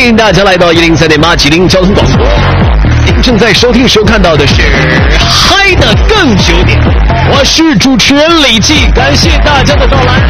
迎大家来到103.8吉林交通广播。您正在收听收看到的是嗨的更久点，我是主持人李记，感谢大家的到来。